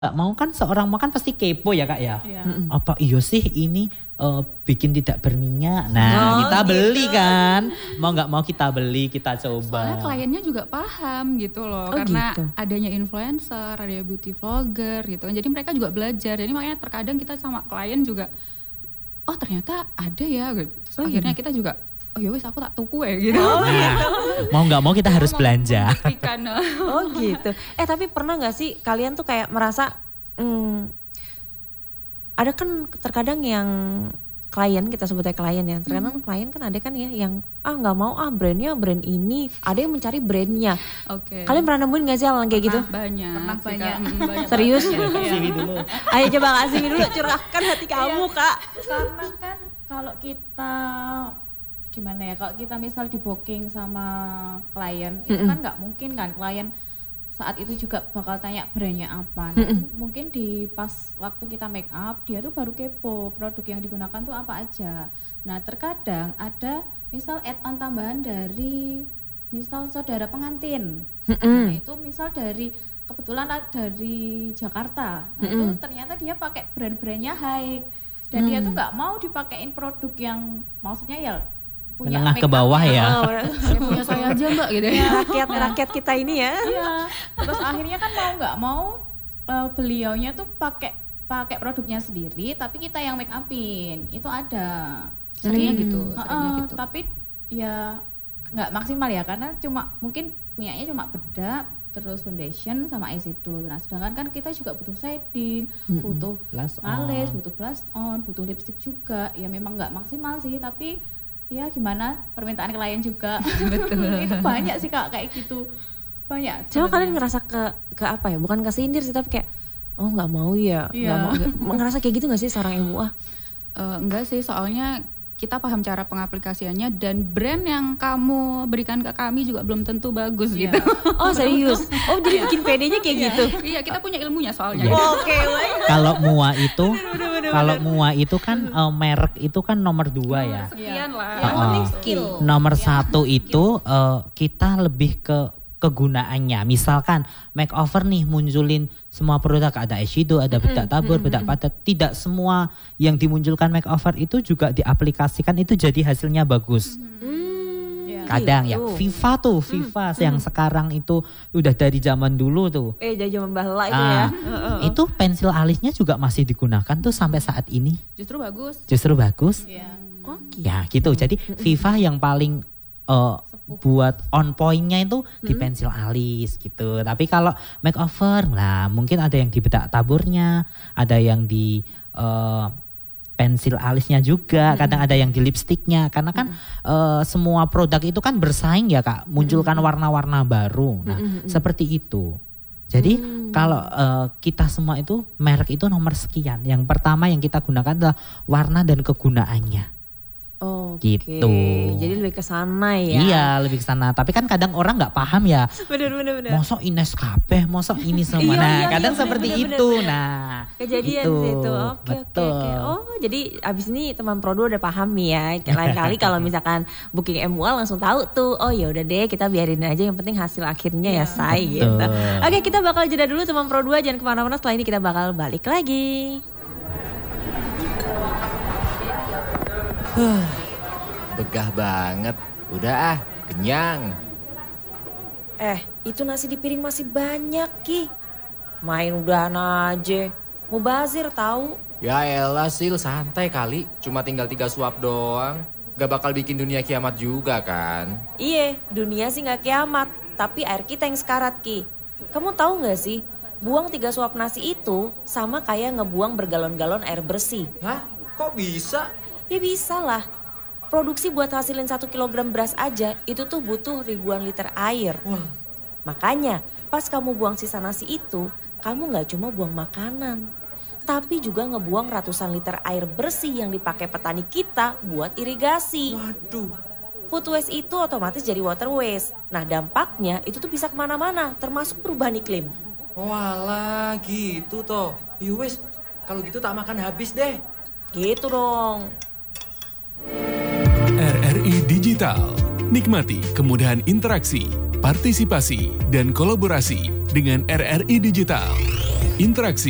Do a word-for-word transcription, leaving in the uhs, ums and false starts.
Gak mau kan seorang makan pasti kepo ya Kak ya. Iya. Apa iya sih ini uh, bikin tidak berminyak. Nah Oh, kita gitu. beli kan. Mau gak mau kita beli, kita coba. Soalnya kliennya juga paham gitu loh. Oh, karena gitu. adanya influencer, ada beauty vlogger gitu. Jadi mereka juga belajar. Jadi makanya terkadang kita sama klien juga, oh ternyata ada ya gitu. Terus Oh, akhirnya iya. kita juga, oh ya wis aku tak tuku ya gitu. Nah, mau gak mau kita harus Mau belanja. membuktikan. Oh gitu. Eh tapi pernah gak sih kalian tuh kayak merasa, hmm, ada kan terkadang yang klien, kita sebutnya klien ya, terkadang klien kan ada kan ya yang ah nggak mau ah brandnya brand ini, ada yang mencari brandnya. Oke. Kalian pernah nemuin gak sih hal kayak gitu? Banyak. Pernah sih, Kak. banyak. Mm, banyak Serius? banget. Sini dulu. Ayo coba kasih dulu, curahkan hati kamu kak. Karena kan kalau kita gimana ya, kalau kita misal di booking sama klien itu Mm-mm. kan nggak mungkin kan klien saat itu juga bakal tanya brandnya apa. Nah, itu mungkin di pas waktu kita make up dia tuh baru kepo produk yang digunakan tuh apa aja. Nah terkadang ada misal add on tambahan dari misal saudara pengantin. Nah itu misal dari kebetulan dari Jakarta. Nah itu ternyata dia pakai brand-brandnya high dan dia tuh nggak mau dipakein produk yang maksudnya ya punya Menengah ke make bawah up-nya. ya. Oh, Ya, punya saya aja mbak gitu ya. rakyat rakyat kita ini ya. Iya. Terus akhirnya kan mau nggak mau uh, beliaunya tuh pakai pakai produknya sendiri, tapi kita yang make upin itu ada. Seringnya Jadi, gitu, uh-uh, seringnya gitu. Tapi ya nggak maksimal ya karena cuma mungkin punyanya cuma bedak, terus foundation sama eyeshadow. Nah sedangkan kan kita juga butuh shading, butuh Blush alis, on. butuh blush on, butuh lipstick juga. Ya memang nggak maksimal sih, tapi ya gimana permintaan klien juga. Betul. Itu banyak sih Kak kayak gitu. Banyak. Coba sebenarnya. kalian ngerasa ke ke apa ya? Bukan ke sindir sih tapi kayak oh nggak mau ya, nggak Iya. mau. Nggak- Ngerasa kayak gitu nggak sih seorang M U A? Eh, enggak sih, soalnya kita paham cara pengaplikasiannya dan brand yang kamu berikan ke kami juga belum tentu bagus Iya. gitu. Oh serius? Oh jadi bikin pedenya kayak gitu? Iya, kita punya ilmunya soalnya. Iya. Oke, baik. Kalau Mua itu, kalau Mua itu kan uh, merek itu kan nomor dua ya. Sekian lah. Yang penting skill. Nomor satu itu uh, kita lebih ke kegunaannya. Misalkan makeover nih munculin semua produk, ada eyeshadow, ada bedak tabur, bedak padat. Tidak semua yang dimunculkan makeover itu juga diaplikasikan itu jadi hasilnya bagus. Hmm, Iya. Kadang ya, gitu. Viva tuh, Viva yang sekarang itu udah dari zaman dulu tuh. Eh jadi zaman bahla itu ya. Ah, itu pensil alisnya juga masih digunakan tuh sampai saat ini. Justru bagus. Justru bagus. Iya. Oh, Ya gitu. Jadi Viva yang paling uh, buat on pointnya itu di pensil alis gitu. Tapi kalau makeover, nah mungkin ada yang di bedak taburnya, ada yang di uh, pensil alisnya juga, kadang ada yang di lipstiknya. Karena kan uh, semua produk itu kan bersaing ya Kak, munculkan warna-warna baru. Nah seperti itu. Jadi kalau uh, kita semua itu merek itu nomor sekian. Yang pertama yang kita gunakan adalah warna dan kegunaannya. Oke. Gitu. Jadi lebih ke sana ya. Iya lebih ke sana. Tapi kan kadang orang nggak paham ya. Bener bener bener. Mosok Ines kabeh, mosok ini semua. Iya, Nah iya, kadang iya, seperti bener, bener, itu. bener. Nah Kejadian gitu. situ. Oke oke Betul. oke. Oh jadi abis ini teman Prodo udah paham nih ya. Lain kali kalau misalkan booking M U A langsung tahu tuh. Oh ya udah deh kita biarin aja. Yang penting hasil akhirnya ya say gitu. Betul. Oke kita bakal jeda dulu teman Pro dua, jangan kemana-mana. Setelah ini kita bakal balik lagi. Begah banget. Udah ah, kenyang. Eh itu nasi di piring masih banyak Ki. Main udahan aja. Mau bazir tahu. Ya elah Sil, santai kali. Cuma tinggal tiga suap doang. Gak bakal bikin dunia kiamat juga kan? Iya, dunia sih nggak kiamat, tapi air kita yang sekarat Ki. Kamu tahu nggak sih, buang tiga suap nasi itu sama kayak ngebuang bergalon-galon air bersih. Hah? Kok bisa? Ya bisa lah. Produksi buat hasilin satu kilogram beras aja itu tuh butuh ribuan liter air. Wah. Makanya pas kamu buang sisa nasi itu, kamu nggak cuma buang makanan, tapi juga ngebuang ratusan liter air bersih yang dipakai petani kita buat irigasi. Waduh. Food waste itu otomatis jadi water waste. Nah dampaknya itu tuh bisa kemana-mana, termasuk perubahan iklim. Walah gitu toh. Yowes, kalau gitu tak makan habis deh. Gitu dong. R R I Digital. Nikmati kemudahan interaksi, partisipasi, dan kolaborasi dengan R R I Digital. Interaksi